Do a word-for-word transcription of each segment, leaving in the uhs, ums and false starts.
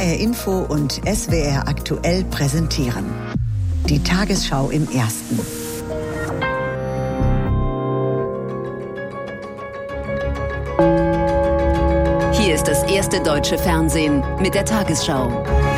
R Info und S W R aktuell präsentieren. Die Tagesschau im Ersten. Hier ist das erste deutsche Fernsehen mit der Tagesschau.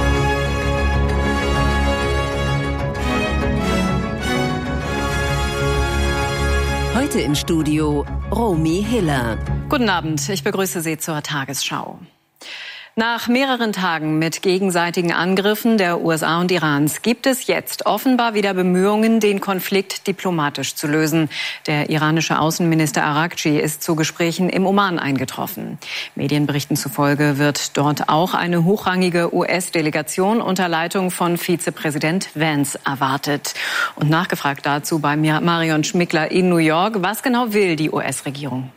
Heute im Studio Romy Hiller. Guten Abend, ich begrüße Sie zur Tagesschau. Nach mehreren Tagen mit gegenseitigen Angriffen der U S A und Irans gibt es jetzt offenbar wieder Bemühungen, den Konflikt diplomatisch zu lösen. Der iranische Außenminister Araghchi ist zu Gesprächen im Oman eingetroffen. Medienberichten zufolge wird dort auch eine hochrangige U S-Delegation unter Leitung von Vizepräsident Vance erwartet. Und nachgefragt dazu bei Marion Schmickler in New York. Was genau will die U S-Regierung?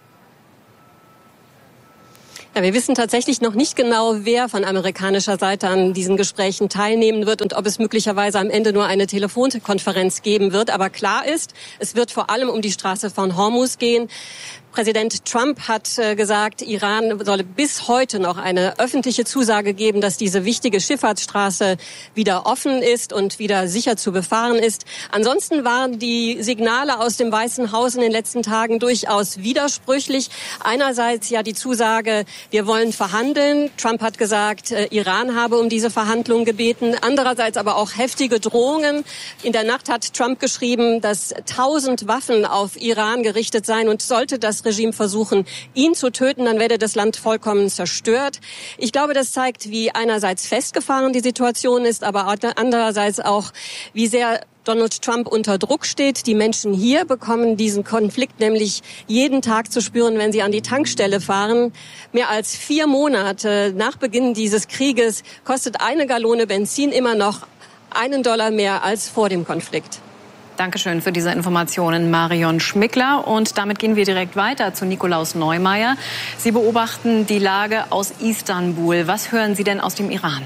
Ja, wir wissen tatsächlich noch nicht genau, wer von amerikanischer Seite an diesen Gesprächen teilnehmen wird und ob es möglicherweise am Ende nur eine Telefonkonferenz geben wird. Aber klar ist, es wird vor allem um die Straße von Hormuz gehen. Präsident Trump hat äh, gesagt, Iran solle bis heute noch eine öffentliche Zusage geben, dass diese wichtige Schifffahrtsstraße wieder offen ist und wieder sicher zu befahren ist. Ansonsten waren die Signale aus dem Weißen Haus in den letzten Tagen durchaus widersprüchlich. Einerseits ja die Zusage, wir wollen verhandeln. Trump hat gesagt, äh, Iran habe um diese Verhandlungen gebeten. Andererseits aber auch heftige Drohungen. In der Nacht hat Trump geschrieben, dass tausend Waffen auf Iran gerichtet seien und sollte das Regime versuchen, ihn zu töten, dann werde das Land vollkommen zerstört. Ich glaube, das zeigt, wie einerseits festgefahren die Situation ist, aber andererseits auch, wie sehr Donald Trump unter Druck steht. Die Menschen hier bekommen diesen Konflikt nämlich jeden Tag zu spüren, wenn sie an die Tankstelle fahren. Mehr als vier Monate nach Beginn dieses Krieges kostet eine Gallone Benzin immer noch einen Dollar mehr als vor dem Konflikt. Dankeschön für diese Informationen, Marion Schmickler. Und damit gehen wir direkt weiter zu Nikolaus Neumeier. Sie beobachten die Lage aus Istanbul. Was hören Sie denn aus dem Iran?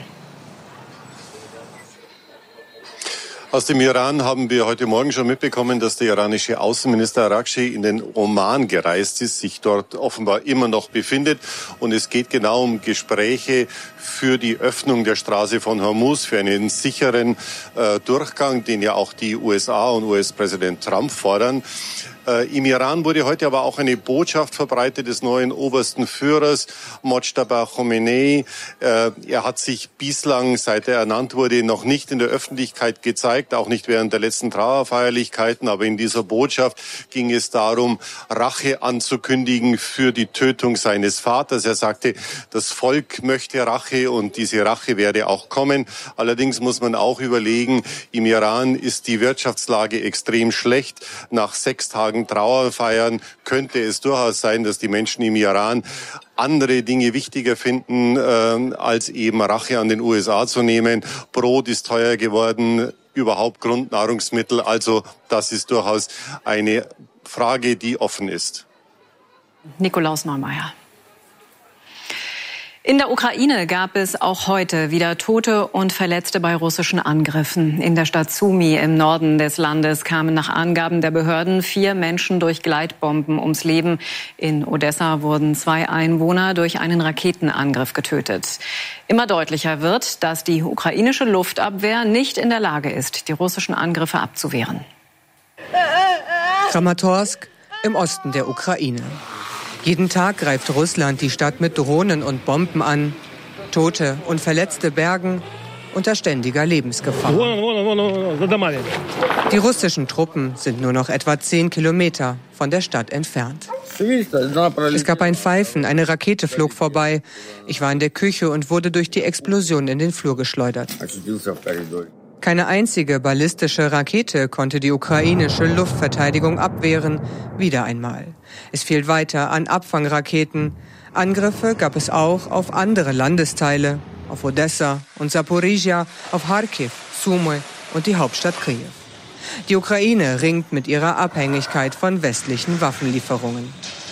Aus dem Iran haben wir heute Morgen schon mitbekommen, dass der iranische Außenminister Araghchi in den Oman gereist ist, sich dort offenbar immer noch befindet. Und es geht genau um Gespräche für die Öffnung der Straße von Hormuz, für einen sicheren äh, Durchgang, den ja auch die U S A und U S-Präsident Trump fordern. Äh, Im Iran wurde heute aber auch eine Botschaft verbreitet des neuen obersten Führers, Mojtaba Khomeini. Äh, er hat sich bislang, seit er ernannt wurde, noch nicht in der Öffentlichkeit gezeigt, auch nicht während der letzten Trauerfeierlichkeiten. Aber in dieser Botschaft ging es darum, Rache anzukündigen für die Tötung seines Vaters. Er sagte, das Volk möchte Rache und diese Rache werde auch kommen. Allerdings muss man auch überlegen, im Iran ist die Wirtschaftslage extrem schlecht. Nach sechs Tagen Trauerfeiern könnte es durchaus sein, dass die Menschen im Iran andere Dinge wichtiger finden, äh, als eben Rache an den U S A zu nehmen. Brot ist teuer geworden, überhaupt Grundnahrungsmittel. Also das ist durchaus eine Frage, die offen ist. Nikolaus Neumeier. In der Ukraine gab es auch heute wieder Tote und Verletzte bei russischen Angriffen. In der Stadt Sumy im Norden des Landes kamen nach Angaben der Behörden vier Menschen durch Gleitbomben ums Leben. In Odessa wurden zwei Einwohner durch einen Raketenangriff getötet. Immer deutlicher wird, dass die ukrainische Luftabwehr nicht in der Lage ist, die russischen Angriffe abzuwehren. Kramatorsk im Osten der Ukraine. Jeden Tag greift Russland die Stadt mit Drohnen und Bomben an. Tote und Verletzte bergen unter ständiger Lebensgefahr. Die russischen Truppen sind nur noch etwa zehn Kilometer von der Stadt entfernt. Es gab ein Pfeifen, eine Rakete flog vorbei. Ich war in der Küche und wurde durch die Explosion in den Flur geschleudert. Keine einzige ballistische Rakete konnte die ukrainische Luftverteidigung abwehren. Wieder einmal. Es fehlt weiter an Abfangraketen. Angriffe gab es auch auf andere Landesteile, auf Odessa und Saporizhia, auf Kharkiv, Sumy und die Hauptstadt Kiew. Die Ukraine ringt mit ihrer Abhängigkeit von westlichen Waffenlieferungen.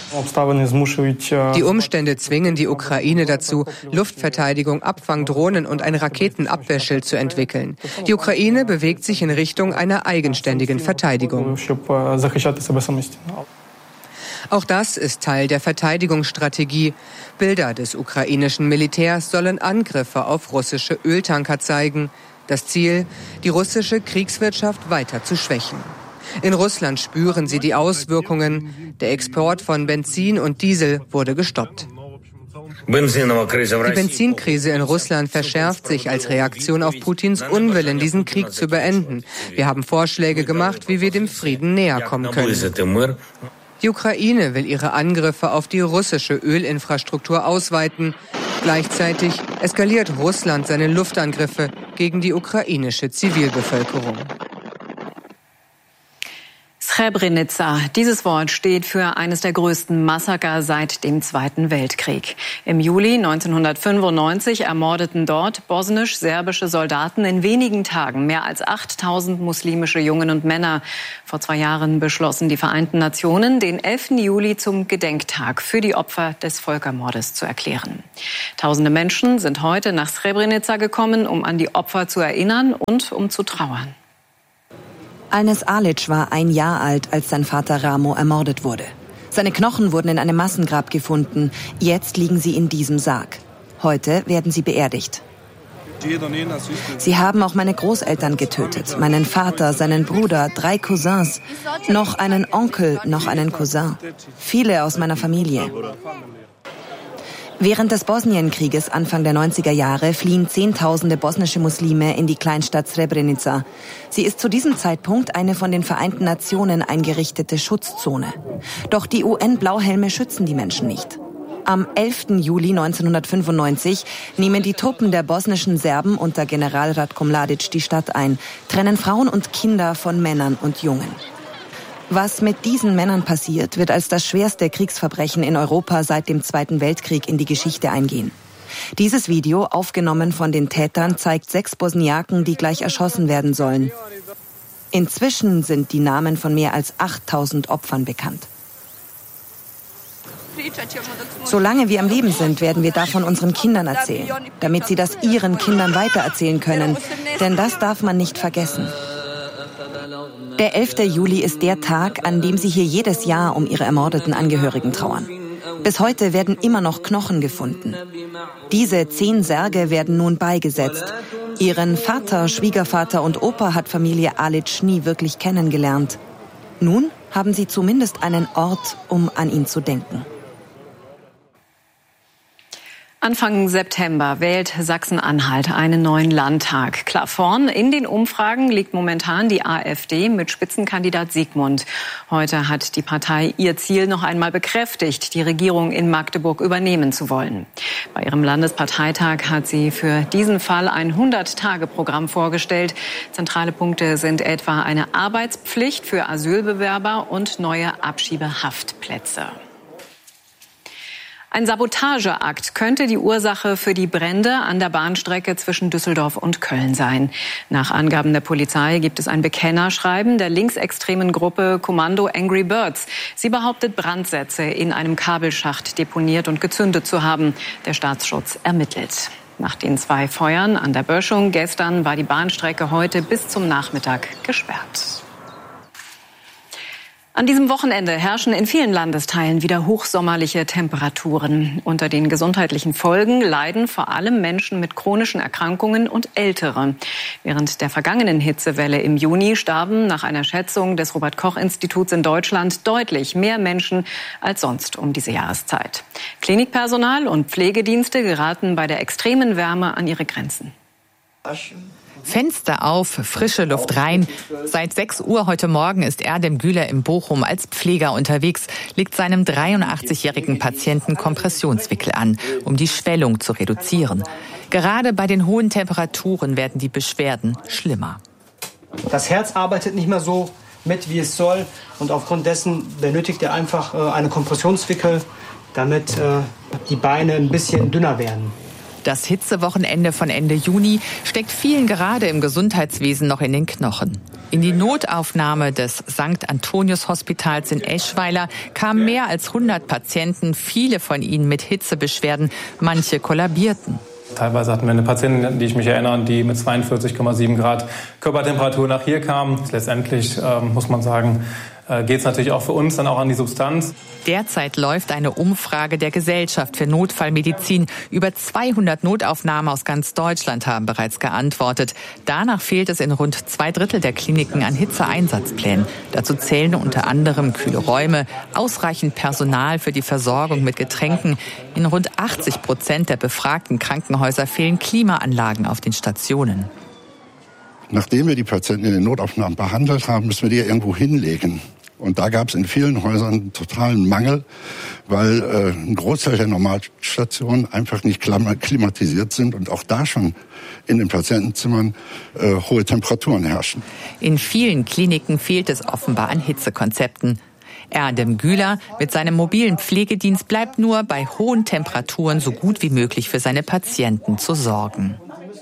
Die Umstände zwingen die Ukraine dazu, Luftverteidigung, Abfang, Drohnen und ein Raketenabwehrschild zu entwickeln. Die Ukraine bewegt sich in Richtung einer eigenständigen Verteidigung. Auch das ist Teil der Verteidigungsstrategie. Bilder des ukrainischen Militärs sollen Angriffe auf russische Öltanker zeigen. Das Ziel, die russische Kriegswirtschaft weiter zu schwächen. In Russland spüren sie die Auswirkungen. Der Export von Benzin und Diesel wurde gestoppt. Die Benzinkrise in Russland verschärft sich als Reaktion auf Putins Unwillen, diesen Krieg zu beenden. Wir haben Vorschläge gemacht, wie wir dem Frieden näher kommen können. Die Ukraine will ihre Angriffe auf die russische Ölinfrastruktur ausweiten. Gleichzeitig eskaliert Russland seine Luftangriffe gegen die ukrainische Zivilbevölkerung. Srebrenica. Dieses Wort steht für eines der größten Massaker seit dem Zweiten Weltkrieg. Im Juli neunzehnhundertfünfundneunzig ermordeten dort bosnisch-serbische Soldaten in wenigen Tagen mehr als achttausend muslimische Jungen und Männer. Vor zwei Jahren beschlossen die Vereinten Nationen, den elften Juli zum Gedenktag für die Opfer des Völkermordes zu erklären. Tausende Menschen sind heute nach Srebrenica gekommen, um an die Opfer zu erinnern und um zu trauern. Alnes Alic war ein Jahr alt, als sein Vater Ramo ermordet wurde. Seine Knochen wurden in einem Massengrab gefunden. Jetzt liegen sie in diesem Sarg. Heute werden sie beerdigt. Sie haben auch meine Großeltern getötet. Meinen Vater, seinen Bruder, drei Cousins, noch einen Onkel, noch einen Cousin. Viele aus meiner Familie. Während des Bosnienkrieges Anfang der neunziger Jahre fliehen Zehntausende bosnische Muslime in die Kleinstadt Srebrenica. Sie ist zu diesem Zeitpunkt eine von den Vereinten Nationen eingerichtete Schutzzone. Doch die U N-Blauhelme schützen die Menschen nicht. Am elften Juli neunzehnhundertfünfundneunzig nehmen die Truppen der bosnischen Serben unter General Ratko Mladic die Stadt ein, trennen Frauen und Kinder von Männern und Jungen. Was mit diesen Männern passiert, wird als das schwerste Kriegsverbrechen in Europa seit dem Zweiten Weltkrieg in die Geschichte eingehen. Dieses Video, aufgenommen von den Tätern, zeigt sechs Bosniaken, die gleich erschossen werden sollen. Inzwischen sind die Namen von mehr als achttausend Opfern bekannt. Solange wir am Leben sind, werden wir davon unseren Kindern erzählen, damit sie das ihren Kindern weitererzählen können. Denn das darf man nicht vergessen. Der elfte Juli ist der Tag, an dem sie hier jedes Jahr um ihre ermordeten Angehörigen trauern. Bis heute werden immer noch Knochen gefunden. Diese zehn Särge werden nun beigesetzt. Ihren Vater, Schwiegervater und Opa hat Familie Alic nie wirklich kennengelernt. Nun haben sie zumindest einen Ort, um an ihn zu denken. Anfang September wählt Sachsen-Anhalt einen neuen Landtag. Klar vorn in den Umfragen liegt momentan die AfD mit Spitzenkandidat Siegmund. Heute hat die Partei ihr Ziel noch einmal bekräftigt, die Regierung in Magdeburg übernehmen zu wollen. Bei ihrem Landesparteitag hat sie für diesen Fall ein hundert-Tage-Programm vorgestellt. Zentrale Punkte sind etwa eine Arbeitspflicht für Asylbewerber und neue Abschiebehaftplätze. Ein Sabotageakt könnte die Ursache für die Brände an der Bahnstrecke zwischen Düsseldorf und Köln sein. Nach Angaben der Polizei gibt es ein Bekennerschreiben der linksextremen Gruppe Kommando Angry Birds. Sie behauptet, Brandsätze in einem Kabelschacht deponiert und gezündet zu haben. Der Staatsschutz ermittelt. Nach den zwei Feuern an der Böschung gestern war die Bahnstrecke heute bis zum Nachmittag gesperrt. An diesem Wochenende herrschen in vielen Landesteilen wieder hochsommerliche Temperaturen. Unter den gesundheitlichen Folgen leiden vor allem Menschen mit chronischen Erkrankungen und Ältere. Während der vergangenen Hitzewelle im Juni starben nach einer Schätzung des Robert-Koch-Instituts in Deutschland deutlich mehr Menschen als sonst um diese Jahreszeit. Klinikpersonal und Pflegedienste geraten bei der extremen Wärme an ihre Grenzen. Fenster auf, frische Luft rein. Seit sechs Uhr heute Morgen ist Erdem Güler in Bochum als Pfleger unterwegs, legt seinem dreiundachtzigjährigen Patienten Kompressionswickel an, um die Schwellung zu reduzieren. Gerade bei den hohen Temperaturen werden die Beschwerden schlimmer. Das Herz arbeitet nicht mehr so mit, wie es soll. Und aufgrund dessen benötigt er einfach eine Kompressionswickel, damit die Beine ein bisschen dünner werden. Das Hitzewochenende von Ende Juni steckt vielen gerade im Gesundheitswesen noch in den Knochen. In die Notaufnahme des Sankt Antonius Hospitals in Eschweiler kamen mehr als hundert Patienten, viele von ihnen mit Hitzebeschwerden, manche kollabierten. Teilweise hatten wir eine Patientin, an die ich mich erinnere, die mit zweiundvierzig Komma sieben Grad Körpertemperatur nach hier kam. Letztendlich äh, muss man sagen, äh, geht es natürlich auch für uns dann auch an die Substanz. Derzeit läuft eine Umfrage der Gesellschaft für Notfallmedizin. Über zweihundert Notaufnahmen aus ganz Deutschland haben bereits geantwortet. Danach fehlt es in rund zwei Drittel der Kliniken an Hitzeeinsatzplänen. Dazu zählen unter anderem kühle Räume, ausreichend Personal für die Versorgung mit Getränken. In rund achtzig Prozent der befragten Krankenhäuser fehlen Klimaanlagen auf den Stationen. Nachdem wir die Patienten in den Notaufnahmen behandelt haben, müssen wir die irgendwo hinlegen. Und da gab es in vielen Häusern einen totalen Mangel, weil äh, ein Großteil der Normalstationen einfach nicht klimatisiert sind und auch da schon in den Patientenzimmern äh, hohe Temperaturen herrschen. In vielen Kliniken fehlt es offenbar an Hitzekonzepten. Erdem Güler mit seinem mobilen Pflegedienst bleibt nur bei hohen Temperaturen so gut wie möglich für seine Patienten zu sorgen.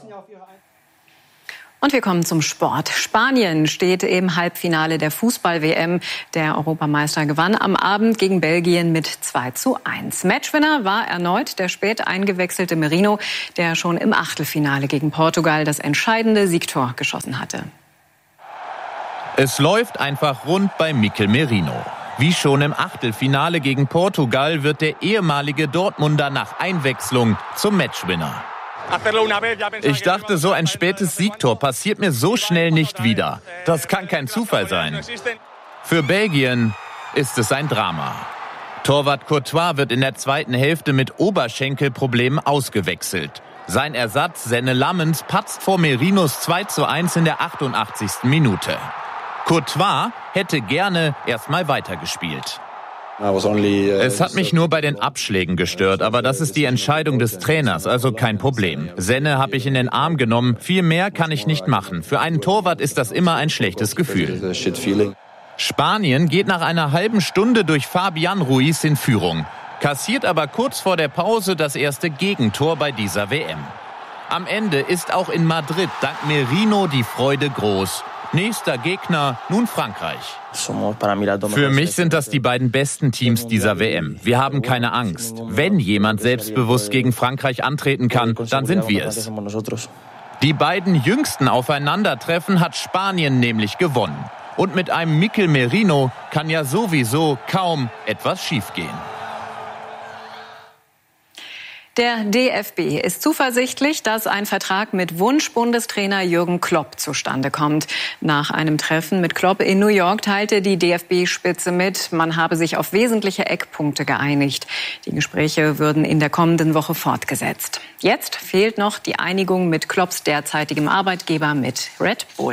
Und wir kommen zum Sport. Spanien steht im Halbfinale der Fußball-W M. Der Europameister gewann am Abend gegen Belgien mit zwei zu eins. Matchwinner war erneut der spät eingewechselte Merino, der schon im Achtelfinale gegen Portugal das entscheidende Siegtor geschossen hatte. Es läuft einfach rund bei Mikel Merino. Wie schon im Achtelfinale gegen Portugal wird der ehemalige Dortmunder nach Einwechslung zum Matchwinner. Ich dachte, so ein spätes Siegtor passiert mir so schnell nicht wieder. Das kann kein Zufall sein. Für Belgien ist es ein Drama. Torwart Courtois wird in der zweiten Hälfte mit Oberschenkelproblemen ausgewechselt. Sein Ersatz Senne Lammens patzt vor Merinos zwei zu eins in der achtundachtzigsten Minute. Courtois hätte gerne erstmal weitergespielt. Es hat mich nur bei den Abschlägen gestört, aber das ist die Entscheidung des Trainers, also kein Problem. Senne habe ich in den Arm genommen, viel mehr kann ich nicht machen. Für einen Torwart ist das immer ein schlechtes Gefühl. Spanien geht nach einer halben Stunde durch Fabian Ruiz in Führung, kassiert aber kurz vor der Pause das erste Gegentor bei dieser W M. Am Ende ist auch in Madrid dank Merino die Freude groß. Nächster Gegner, nun Frankreich. Für mich sind das die beiden besten Teams dieser W M. Wir haben keine Angst. Wenn jemand selbstbewusst gegen Frankreich antreten kann, dann sind wir es. Die beiden jüngsten Aufeinandertreffen hat Spanien nämlich gewonnen. Und mit einem Mikel Merino kann ja sowieso kaum etwas schiefgehen. Der D F B ist zuversichtlich, dass ein Vertrag mit Wunsch-Bundestrainer Jürgen Klopp zustande kommt. Nach einem Treffen mit Klopp in New York teilte die D F B-Spitze mit, man habe sich auf wesentliche Eckpunkte geeinigt. Die Gespräche würden in der kommenden Woche fortgesetzt. Jetzt fehlt noch die Einigung mit Klopps derzeitigem Arbeitgeber mit Red Bull.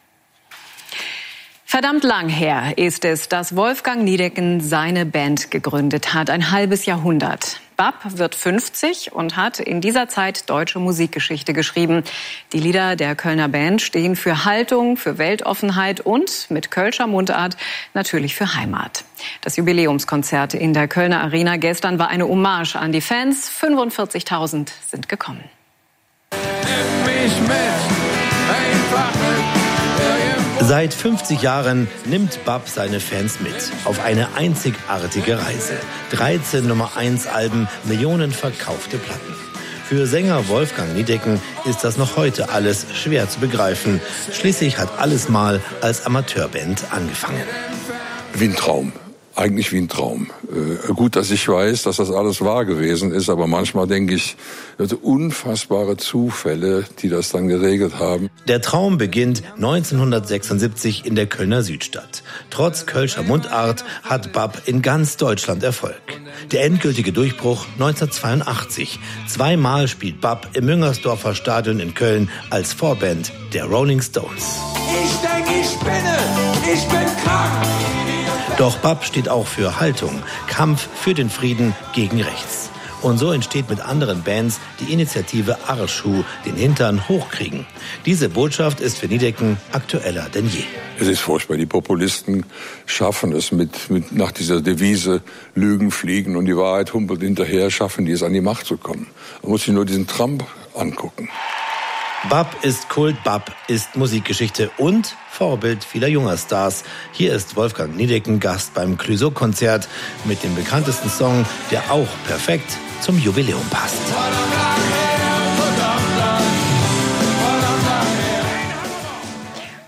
Verdammt lang her ist es, dass Wolfgang Niedecken seine Band gegründet hat. Ein halbes Jahrhundert. Bab wird fünfzig und hat in dieser Zeit deutsche Musikgeschichte geschrieben. Die Lieder der Kölner Band stehen für Haltung, für Weltoffenheit und mit Kölscher Mundart natürlich für Heimat. Das Jubiläumskonzert in der Kölner Arena gestern war eine Hommage an die Fans. fünfundvierzigtausend sind gekommen. Nimm mich mit, einfach mit. Seit fünfzig Jahren nimmt Bab seine Fans mit auf eine einzigartige Reise. dreizehn Nummer eins Alben, Millionen verkaufte Platten. Für Sänger Wolfgang Niedecken ist das noch heute alles schwer zu begreifen. Schließlich hat alles mal als Amateurband angefangen. Wie ein Traum. Eigentlich wie ein Traum. Äh, gut, dass ich weiß, dass das alles wahr gewesen ist, aber manchmal denke ich, also unfassbare Zufälle, die das dann geregelt haben. Der Traum beginnt neunzehnhundertsechsundsiebzig in der Kölner Südstadt. Trotz Kölscher Mundart hat Bab in ganz Deutschland Erfolg. Der endgültige Durchbruch neunzehnhundertzweiundachtzig. Zweimal spielt Bab im Müngersdorfer Stadion in Köln als Vorband der Rolling Stones. Ich denke, ich spinne, ich bin krank. Doch Bab steht auch für Haltung, Kampf für den Frieden gegen rechts. Und so entsteht mit anderen Bands die Initiative Arschu, den Hintern hochkriegen. Diese Botschaft ist für Niedecken aktueller denn je. Es ist furchtbar. Die Populisten schaffen es mit, mit nach dieser Devise Lügen fliegen und die Wahrheit humpelt hinterher, schaffen die es an die Macht zu kommen. Man muss sich nur diesen Trump angucken. Bab ist Kult, Bab ist Musikgeschichte und Vorbild vieler junger Stars. Hier ist Wolfgang Niedecken Gast beim Clouseau-Konzert mit dem bekanntesten Song, der auch perfekt zum Jubiläum passt.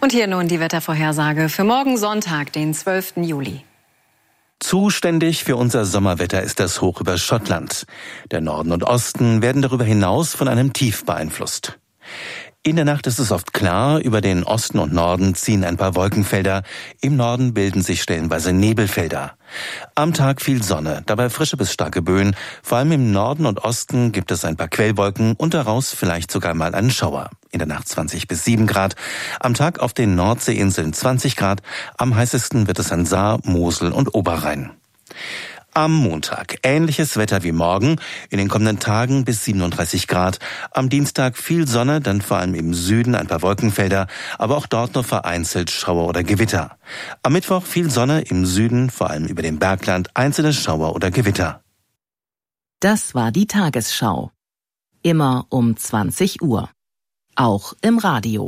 Und hier nun die Wettervorhersage für morgen Sonntag, den zwölften Juli. Zuständig für unser Sommerwetter ist das Hoch über Schottland. Der Norden und Osten werden darüber hinaus von einem Tief beeinflusst. In der Nacht ist es oft klar, über den Osten und Norden ziehen ein paar Wolkenfelder, im Norden bilden sich stellenweise Nebelfelder. Am Tag viel Sonne, dabei frische bis starke Böen, vor allem im Norden und Osten gibt es ein paar Quellwolken und daraus vielleicht sogar mal einen Schauer. In der Nacht zwanzig bis sieben Grad, am Tag auf den Nordseeinseln zwanzig Grad, am heißesten wird es an Saar, Mosel und Oberrhein. Am Montag ähnliches Wetter wie morgen, in den kommenden Tagen bis siebenunddreißig Grad. Am Dienstag viel Sonne, dann vor allem im Süden ein paar Wolkenfelder, aber auch dort nur vereinzelt Schauer oder Gewitter. Am Mittwoch viel Sonne, im Süden, vor allem über dem Bergland, einzelne Schauer oder Gewitter. Das war die Tagesschau. Immer um zwanzig Uhr. Auch im Radio.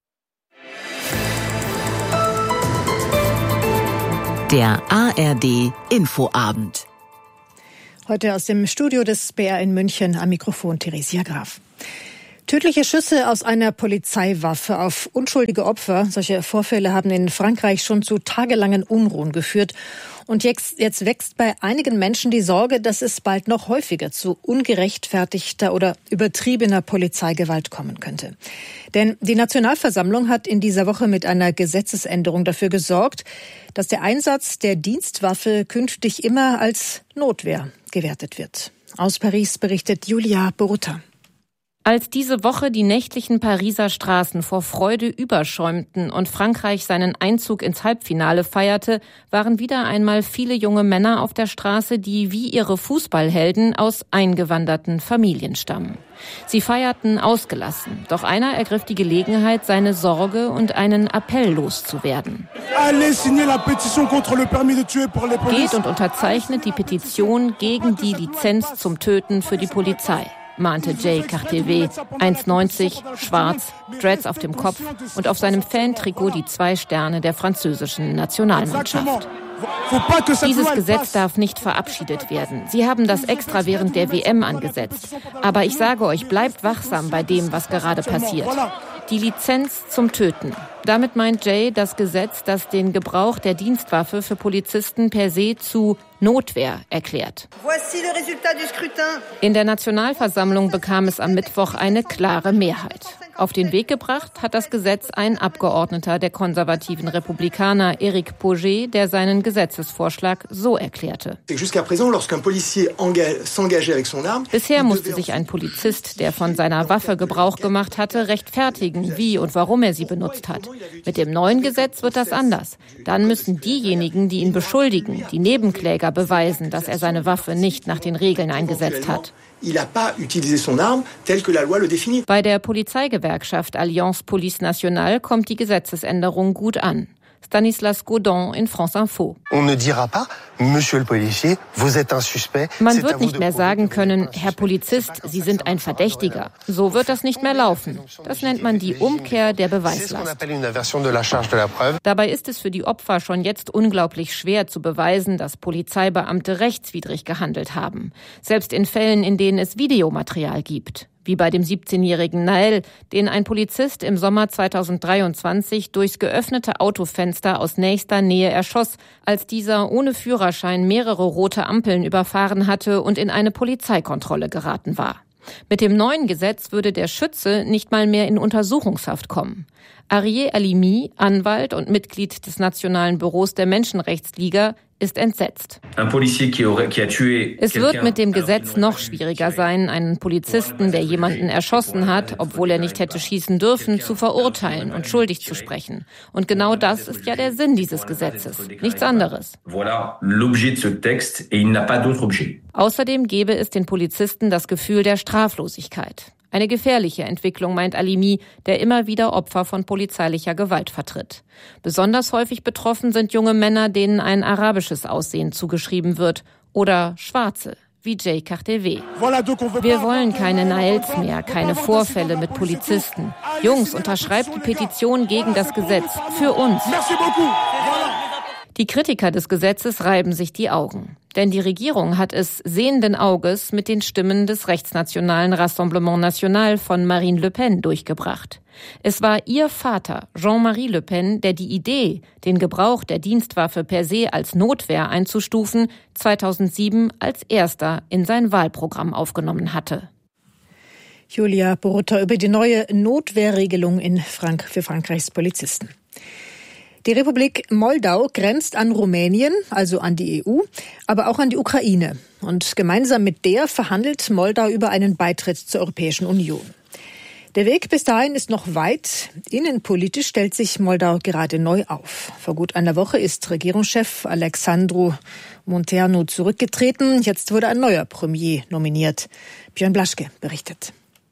Der A R D Infoabend. Heute aus dem Studio des B R in München, am Mikrofon Theresia Graf. Tödliche Schüsse aus einer Polizeiwaffe auf unschuldige Opfer. Solche Vorfälle haben in Frankreich schon zu tagelangen Unruhen geführt. Und jetzt, jetzt wächst bei einigen Menschen die Sorge, dass es bald noch häufiger zu ungerechtfertigter oder übertriebener Polizeigewalt kommen könnte. Denn die Nationalversammlung hat in dieser Woche mit einer Gesetzesänderung dafür gesorgt, dass der Einsatz der Dienstwaffe künftig immer als Notwehr gewertet wird. Aus Paris berichtet Julia Borutta. Als diese Woche die nächtlichen Pariser Straßen vor Freude überschäumten und Frankreich seinen Einzug ins Halbfinale feierte, waren wieder einmal viele junge Männer auf der Straße, die wie ihre Fußballhelden aus eingewanderten Familien stammen. Sie feierten ausgelassen, doch einer ergriff die Gelegenheit, seine Sorge und einen Appell loszuwerden. Geht und unterzeichnet die Petition gegen die Lizenz zum Töten für die Polizei, mahnte Jay Cartevet, eins neunzig, schwarz, Dreads auf dem Kopf und auf seinem Fantrikot die zwei Sterne der französischen Nationalmannschaft. Dieses Gesetz darf nicht verabschiedet werden. Sie haben das extra während der W M angesetzt. Aber ich sage euch, bleibt wachsam bei dem, was gerade passiert. Die Lizenz zum Töten. Damit meint Jay das Gesetz, das den Gebrauch der Dienstwaffe für Polizisten per se zu Notwehr erklärt. In der Nationalversammlung bekam es am Mittwoch eine klare Mehrheit. Auf den Weg gebracht hat das Gesetz ein Abgeordneter der konservativen Republikaner, Éric Pauget, der seinen Gesetzesvorschlag so erklärte. Bisher musste sich ein Polizist, der von seiner Waffe Gebrauch gemacht hatte, rechtfertigen, wie und warum er sie benutzt hat. Mit dem neuen Gesetz wird das anders. Dann müssen diejenigen, die ihn beschuldigen, die Nebenkläger beweisen, dass er seine Waffe nicht nach den Regeln eingesetzt hat. Bei der Polizeigewerkschaft Alliance Police Nationale kommt die Gesetzesänderung gut an. Stanislas Godon in France Info. Man wird nicht mehr sagen können, Herr Polizist, Sie sind ein Verdächtiger. So wird das nicht mehr laufen. Das nennt man die Umkehr der Beweislast. Dabei ist es für die Opfer schon jetzt unglaublich schwer zu beweisen, dass Polizeibeamte rechtswidrig gehandelt haben. Selbst in Fällen, in denen es Videomaterial gibt. Wie bei dem siebzehnjährigen Nael, den ein Polizist im Sommer zweitausenddreiundzwanzig durchs geöffnete Autofenster aus nächster Nähe erschoss, als dieser ohne Führerschein mehrere rote Ampeln überfahren hatte und in eine Polizeikontrolle geraten war. Mit dem neuen Gesetz würde der Schütze nicht mal mehr in Untersuchungshaft kommen. Arié Halimi, Anwalt und Mitglied des Nationalen Büros der Menschenrechtsliga, ist entsetzt. Es wird mit dem Gesetz noch schwieriger sein, einen Polizisten, der jemanden erschossen hat, obwohl er nicht hätte schießen dürfen, zu verurteilen und schuldig zu sprechen. Und genau das ist ja der Sinn dieses Gesetzes, nichts anderes. Außerdem gäbe es den Polizisten das Gefühl der Straflosigkeit. Eine gefährliche Entwicklung, meint Halimi, der immer wieder Opfer von polizeilicher Gewalt vertritt. Besonders häufig betroffen sind junge Männer, denen ein arabisches Aussehen zugeschrieben wird, oder Schwarze, wie Jay Cartevet. Wir wollen keine Naels mehr, keine Vorfälle mit Polizisten. Jungs, unterschreibt die Petition gegen das Gesetz. Für uns. Die Kritiker des Gesetzes reiben sich die Augen. Denn die Regierung hat es sehenden Auges mit den Stimmen des rechtsnationalen Rassemblement National von Marine Le Pen durchgebracht. Es war ihr Vater, Jean-Marie Le Pen, der die Idee, den Gebrauch der Dienstwaffe per se als Notwehr einzustufen, zweitausendsieben als erster in sein Wahlprogramm aufgenommen hatte. Julia Borutta über die neue Notwehrregelung in Frank- für Frankreichs Polizisten. Die Republik Moldau grenzt an Rumänien, also an die E U, aber auch an die Ukraine. Und gemeinsam mit der verhandelt Moldau über einen Beitritt zur Europäischen Union. Der Weg bis dahin ist noch weit. Innenpolitisch stellt sich Moldau gerade neu auf. Vor gut einer Woche ist Regierungschef Alexandru Munteanu zurückgetreten. Jetzt wurde ein neuer Premier nominiert. Björn Blaschke berichtet.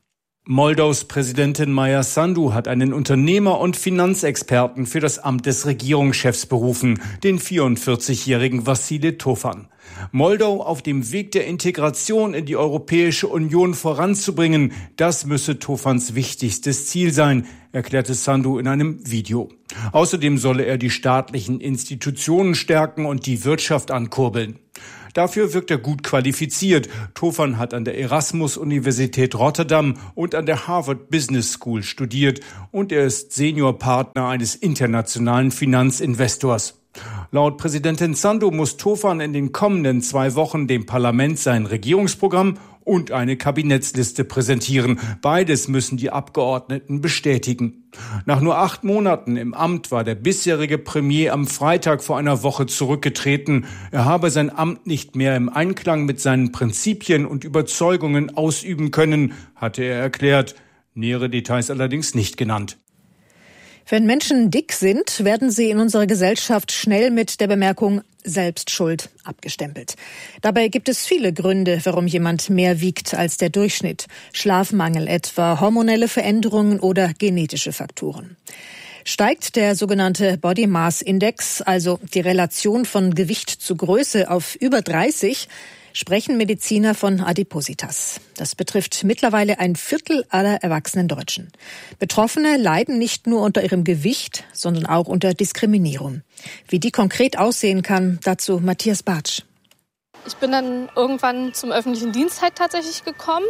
Moldaus Präsidentin Maia Sandu hat einen Unternehmer und Finanzexperten für das Amt des Regierungschefs berufen, den vierundvierzigjährigen Vassile Tofan. Moldau auf dem Weg der Integration in die Europäische Union voranzubringen, das müsse Tofans wichtigstes Ziel sein, erklärte Sandu in einem Video. Außerdem solle er die staatlichen Institutionen stärken und die Wirtschaft ankurbeln. Dafür wirkt er gut qualifiziert. Tofan hat an der Erasmus-Universität Rotterdam und an der Harvard Business School studiert und er ist Seniorpartner eines internationalen Finanzinvestors. Laut Präsidentin Sandu muss Tofan in den kommenden zwei Wochen dem Parlament sein Regierungsprogramm und eine Kabinettsliste präsentieren. Beides müssen die Abgeordneten bestätigen. Nach nur acht Monaten im Amt war der bisherige Premier am Freitag vor einer Woche zurückgetreten. Er habe sein Amt nicht mehr im Einklang mit seinen Prinzipien und Überzeugungen ausüben können, hatte er erklärt. Nähere Details allerdings nicht genannt. Wenn Menschen dick sind, werden sie in unserer Gesellschaft schnell mit der Bemerkung Selbstschuld abgestempelt. Dabei gibt es viele Gründe, warum jemand mehr wiegt als der Durchschnitt. Schlafmangel etwa, hormonelle Veränderungen oder genetische Faktoren. Steigt der sogenannte Body Mass Index, also die Relation von Gewicht zu Größe, auf über dreißig, sprechen Mediziner von Adipositas. Das betrifft mittlerweile ein Viertel aller erwachsenen Deutschen. Betroffene leiden nicht nur unter ihrem Gewicht, sondern auch unter Diskriminierung. Wie die konkret aussehen kann, dazu Matthias Bartsch. Ich bin dann irgendwann zum öffentlichen Dienst halt tatsächlich gekommen.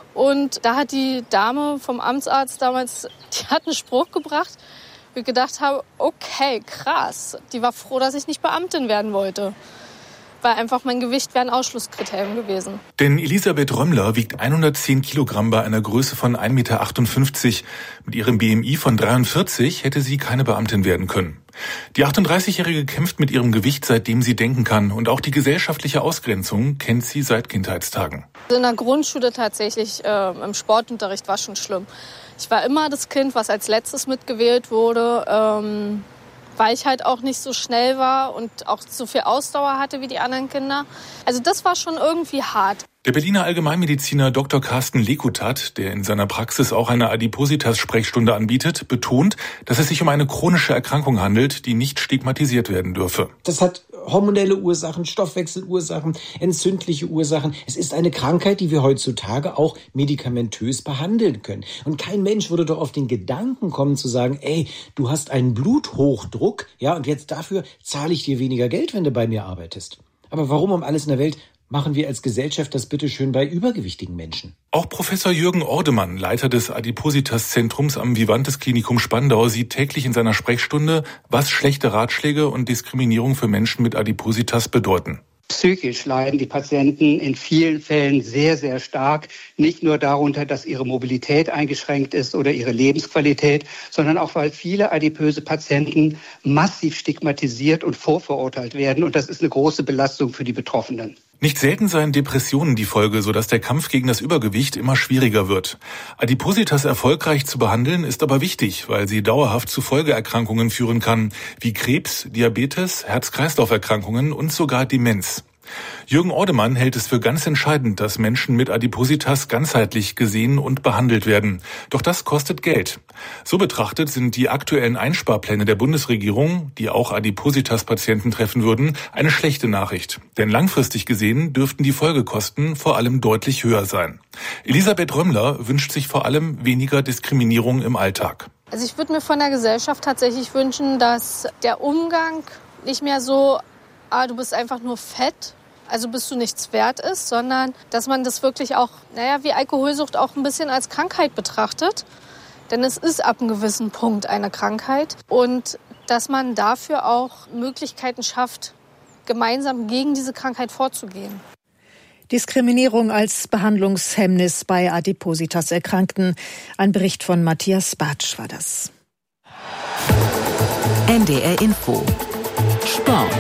Und da hat die Dame vom Amtsarzt damals, die hat einen Spruch gebracht, wo ich gedacht habe, okay, krass. Die war froh, dass ich nicht Beamtin werden wollte. Weil einfach mein Gewicht wäre ein Ausschlusskriterium gewesen. Denn Elisabeth Römmler wiegt hundertzehn Kilogramm bei einer Größe von ein Meter achtundfünfzig. Mit ihrem B M I von dreiundvierzig hätte sie keine Beamtin werden können. Die achtunddreißigjährige kämpft mit ihrem Gewicht, seitdem sie denken kann. Und auch die gesellschaftliche Ausgrenzung kennt sie seit Kindheitstagen. In der Grundschule tatsächlich, äh, im Sportunterricht war schon schlimm. Ich war immer das Kind, was als letztes mitgewählt wurde. Ähm weil ich halt auch nicht so schnell war und auch so viel Ausdauer hatte wie die anderen Kinder. Also das war schon irgendwie hart. Der Berliner Allgemeinmediziner Doktor Carsten Lekutat, der in seiner Praxis auch eine Adipositas-Sprechstunde anbietet, betont, dass es sich um eine chronische Erkrankung handelt, die nicht stigmatisiert werden dürfe. Das hat hormonelle Ursachen, Stoffwechselursachen, entzündliche Ursachen. Es ist eine Krankheit, die wir heutzutage auch medikamentös behandeln können. Und kein Mensch würde doch auf den Gedanken kommen zu sagen, ey, du hast einen Bluthochdruck, ja, und jetzt dafür zahle ich dir weniger Geld, wenn du bei mir arbeitest. Aber warum um alles in der Welt machen wir als Gesellschaft das bitteschön bei übergewichtigen Menschen? Auch Professor Jürgen Ordemann, Leiter des Adipositas-Zentrums am Vivantes Klinikum Spandau, sieht täglich in seiner Sprechstunde, was schlechte Ratschläge und Diskriminierung für Menschen mit Adipositas bedeuten. Psychisch leiden die Patienten in vielen Fällen sehr, sehr stark. Nicht nur darunter, dass ihre Mobilität eingeschränkt ist oder ihre Lebensqualität, sondern auch, weil viele adipöse Patienten massiv stigmatisiert und vorverurteilt werden. Und das ist eine große Belastung für die Betroffenen. Nicht selten seien Depressionen die Folge, sodass der Kampf gegen das Übergewicht immer schwieriger wird. Adipositas erfolgreich zu behandeln ist aber wichtig, weil sie dauerhaft zu Folgeerkrankungen führen kann, wie Krebs, Diabetes, Herz-Kreislauf-Erkrankungen und sogar Demenz. Jürgen Ordemann hält es für ganz entscheidend, dass Menschen mit Adipositas ganzheitlich gesehen und behandelt werden. Doch das kostet Geld. So betrachtet sind die aktuellen Einsparpläne der Bundesregierung, die auch Adipositas-Patienten treffen würden, eine schlechte Nachricht. Denn langfristig gesehen dürften die Folgekosten vor allem deutlich höher sein. Elisabeth Römmler wünscht sich vor allem weniger Diskriminierung im Alltag. Also ich würde mir von der Gesellschaft tatsächlich wünschen, dass der Umgang nicht mehr so, ah, du bist einfach nur fett, also bist du nichts wert ist, sondern dass man das wirklich auch, naja, wie Alkoholsucht auch ein bisschen als Krankheit betrachtet. Denn es ist ab einem gewissen Punkt eine Krankheit. Und dass man dafür auch Möglichkeiten schafft, gemeinsam gegen diese Krankheit vorzugehen. Diskriminierung als Behandlungshemmnis bei Adipositas-Erkrankten. Ein Bericht von Matthias Bartsch war das. N D R Info. Sport.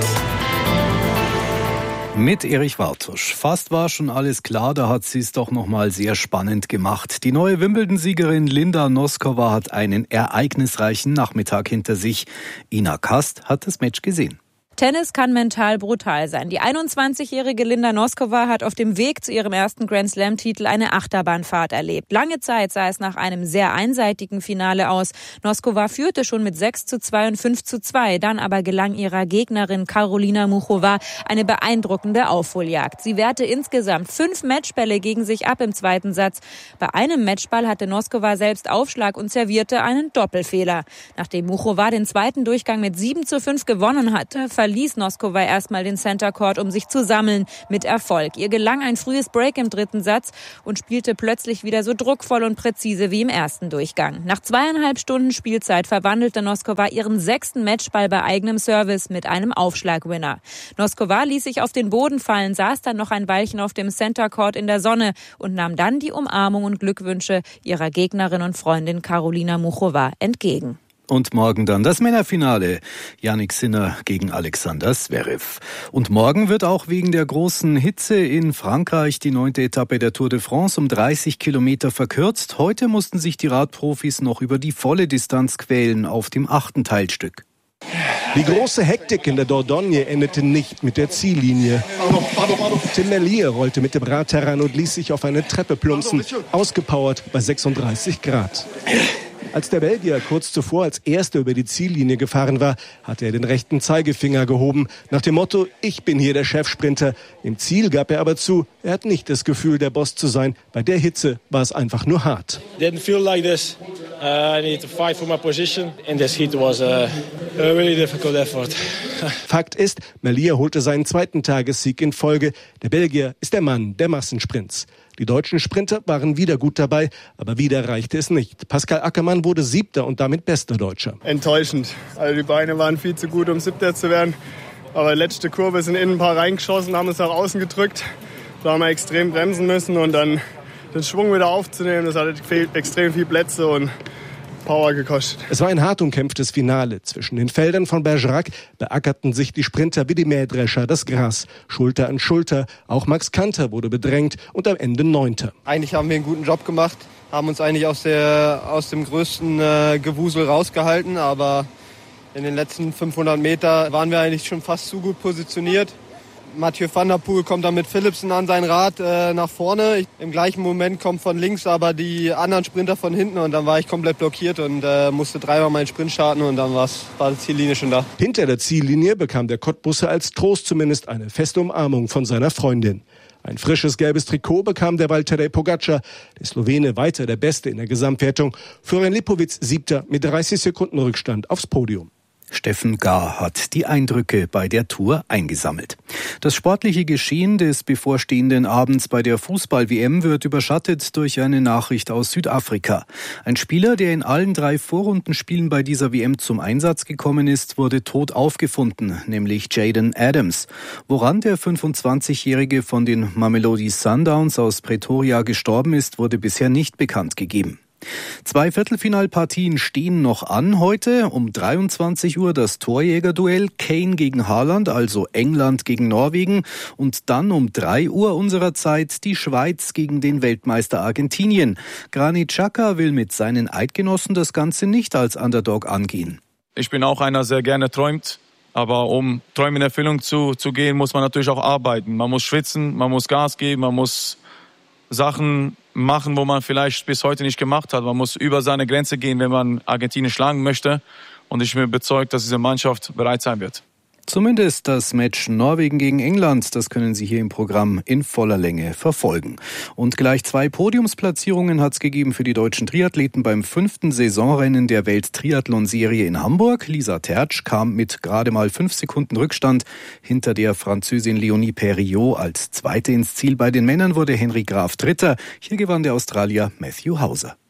Mit Erich Wartusch. Fast war schon alles klar, da hat sie es doch noch mal sehr spannend gemacht. Die neue Wimbledon-Siegerin Linda Noskova hat einen ereignisreichen Nachmittag hinter sich. Ina Kast hat das Match gesehen. Tennis kann mental brutal sein. Die einundzwanzigjährige Linda Noskova hat auf dem Weg zu ihrem ersten Grand-Slam-Titel eine Achterbahnfahrt erlebt. Lange Zeit sah es nach einem sehr einseitigen Finale aus. Noskova führte schon mit sechs zu zwei und fünf zu zwei. Dann aber gelang ihrer Gegnerin Karolina Muchova eine beeindruckende Aufholjagd. Sie wehrte insgesamt fünf Matchbälle gegen sich ab im zweiten Satz. Bei einem Matchball hatte Noskova selbst Aufschlag und servierte einen Doppelfehler. Nachdem Muchova den zweiten Durchgang mit sieben zu fünf gewonnen hatte, verließ Noskova erstmal den Center Court, um sich zu sammeln, mit Erfolg. Ihr gelang ein frühes Break im dritten Satz und spielte plötzlich wieder so druckvoll und präzise wie im ersten Durchgang. Nach zweieinhalb Stunden Spielzeit verwandelte Noskova ihren sechsten Matchball bei eigenem Service mit einem Aufschlagwinner. Noskova ließ sich auf den Boden fallen, saß dann noch ein Weilchen auf dem Center Court in der Sonne und nahm dann die Umarmung und Glückwünsche ihrer Gegnerin und Freundin Karolina Muchova entgegen. Und morgen dann das Männerfinale. Jannik Sinner gegen Alexander Zverev. Und morgen wird auch wegen der großen Hitze in Frankreich die neunte Etappe der Tour de France um dreißig Kilometer verkürzt. Heute mussten sich die Radprofis noch über die volle Distanz quälen auf dem achten Teilstück. Die große Hektik in der Dordogne endete nicht mit der Ziellinie. Tim Merlier rollte mit dem Rad heran und ließ sich auf eine Treppe plumpsen, ausgepowert bei sechsunddreißig Grad. Als der Belgier kurz zuvor als Erster über die Ziellinie gefahren war, hatte er den rechten Zeigefinger gehoben, nach dem Motto, ich bin hier der Chefsprinter. Im Ziel gab er aber zu, er hat nicht das Gefühl, der Boss zu sein. Bei der Hitze war es einfach nur hart. Didn't feel like this. Uh, I need to fight for my position. In this heat was a, a really difficult effort. Fakt ist, Merlier holte seinen zweiten Tagessieg in Folge. Der Belgier ist der Mann der Massensprints. Die deutschen Sprinter waren wieder gut dabei, aber wieder reichte es nicht. Pascal Ackermann wurde Siebter und damit bester Deutscher. Enttäuschend. Also die Beine waren viel zu gut, um Siebter zu werden. Aber letzte Kurve sind innen ein paar reingeschossen, haben es nach außen gedrückt. Da haben wir extrem bremsen müssen und dann den Schwung wieder aufzunehmen. Das hat extrem viel Plätze und Power gekostet. Es war ein hart umkämpftes Finale. Zwischen den Feldern von Bergerac beackerten sich die Sprinter wie die Mähdrescher das Gras. Schulter an Schulter. Auch Max Kanter wurde bedrängt und am Ende Neunter. Eigentlich haben wir einen guten Job gemacht, haben uns eigentlich aus, der, aus dem größten äh, Gewusel rausgehalten. Aber in den letzten fünfhundert Meter waren wir eigentlich schon fast zu gut positioniert. Mathieu van der Poel kommt dann mit Philipsen an sein Rad äh, nach vorne. Ich, Im gleichen Moment kommt von links aber die anderen Sprinter von hinten und dann war ich komplett blockiert und äh, musste dreimal meinen Sprint starten und dann war's, war die Ziellinie schon da. Hinter der Ziellinie bekam der Cottbusser als Trost zumindest eine feste Umarmung von seiner Freundin. Ein frisches gelbes Trikot bekam der Valtteri Pogačar, der Slowene weiter der Beste in der Gesamtwertung. Florian Lipowitz Siebter mit dreißig Sekunden Rückstand aufs Podium. Steffen Gahr hat die Eindrücke bei der Tour eingesammelt. Das sportliche Geschehen des bevorstehenden Abends bei der Fußball-W M wird überschattet durch eine Nachricht aus Südafrika. Ein Spieler, der in allen drei Vorrundenspielen bei dieser W M zum Einsatz gekommen ist, wurde tot aufgefunden, nämlich Jaden Adams. Woran der fünfundzwanzigjährige von den Mamelodi Sundowns aus Pretoria gestorben ist, wurde bisher nicht bekannt gegeben. Zwei Viertelfinalpartien stehen noch an heute. Um dreiundzwanzig Uhr das Torjägerduell Kane gegen Haaland, also England gegen Norwegen. Und dann um drei Uhr unserer Zeit die Schweiz gegen den Weltmeister Argentinien. Granit Xhaka will mit seinen Eidgenossen das Ganze nicht als Underdog angehen. Ich bin auch einer, der gerne träumt. Aber um Träume in Erfüllung zu, zu gehen, muss man natürlich auch arbeiten. Man muss schwitzen, man muss Gas geben, man muss Sachen machen, wo man vielleicht bis heute nicht gemacht hat. Man muss über seine Grenze gehen, wenn man Argentinien schlagen möchte. Und ich bin überzeugt, dass diese Mannschaft bereit sein wird. Zumindest das Match Norwegen gegen England, das können Sie hier im Programm in voller Länge verfolgen. Und gleich zwei Podiumsplatzierungen hat es gegeben für die deutschen Triathleten beim fünften Saisonrennen der Welt-Triathlon-Serie in Hamburg. Lisa Tertsch kam mit gerade mal fünf Sekunden Rückstand hinter der Französin Leonie Perriot als Zweite ins Ziel. Bei den Männern wurde Henry Graf Dritter. Hier gewann der Australier Matthew Hauser.